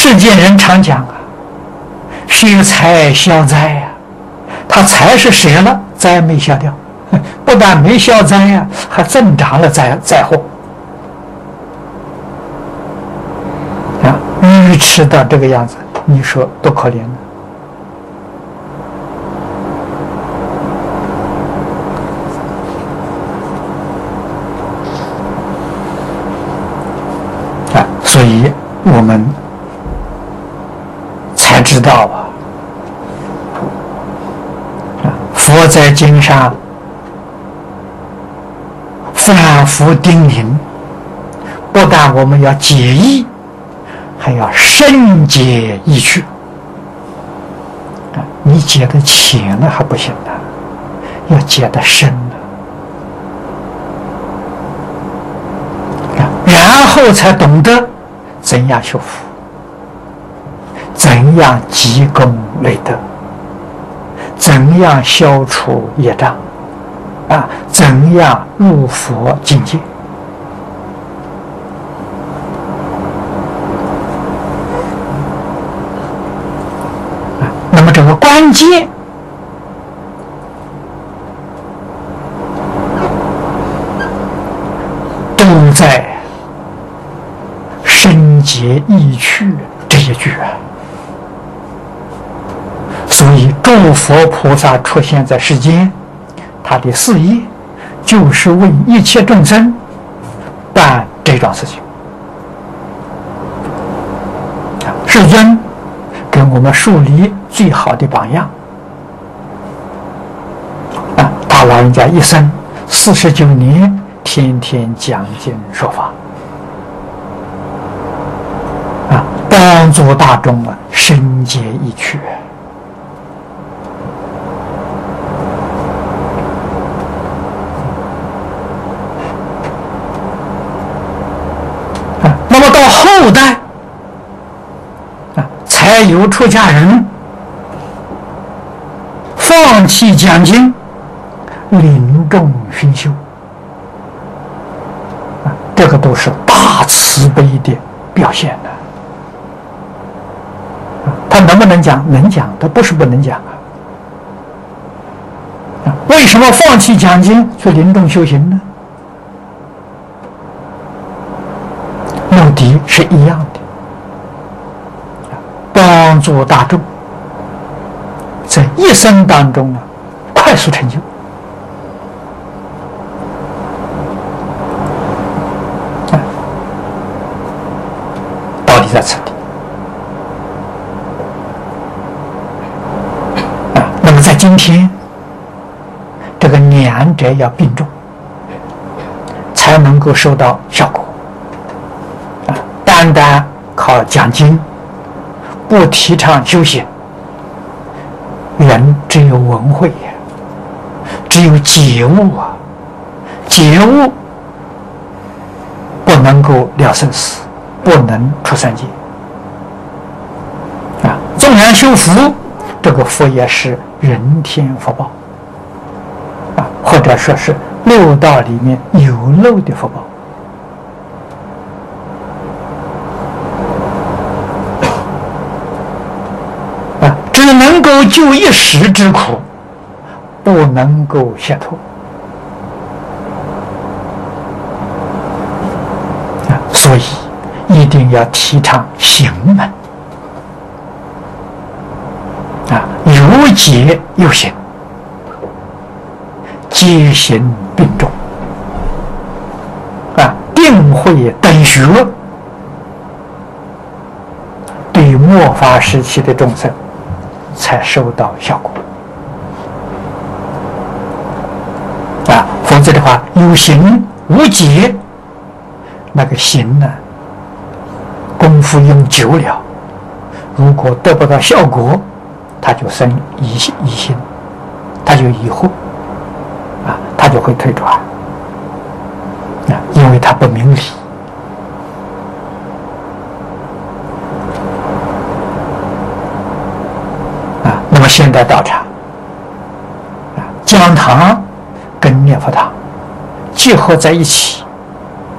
世间人常讲啊，消财消灾呀，他财是舍了，灾没消掉，不但没消灾呀，还增长了灾祸啊！愚痴到这个样子，你说多可怜呢？所以我们才知道佛在经上反复叮咛，不但我们要解义，还要深解义趣。你解得浅了还不行的，要解得深了，然后才懂得怎样修福，怎样积功累德，怎样消除业障怎样入佛境界那么这个关键都在深解义趣这一句所以诸佛菩萨出现在世间，他的事业就是为一切众生办这桩事情。世尊给我们树立最好的榜样他老人家一生49年天天讲经说法帮助大众深解义趣那么到后代才有出家人放弃讲经，临终熏修这个都是大慈悲的表现的他能不能讲？能讲，他不是不能讲为什么放弃讲经去临终修行呢？目的是一样的，帮助大众在一生当中快速成就道理在此地那么在今天这个两者要并重才能够收到效果单单靠讲经不提倡修行，人只有文慧只有觉悟觉悟不能够了生死，不能出三界纵然修福，这个福也是人天福报或者说是六道里面有漏的福报只能够救一时之苦，不能够解脱所以一定要提倡行门有解有行，皆行并重定慧等学对末法时期的众生才收到效果否则的话有行无解，那个行功夫用久了，如果得不到效果，他就生疑心，他就疑惑他就会退转因为他不明理那么现代道场讲堂跟念佛堂结合在一起，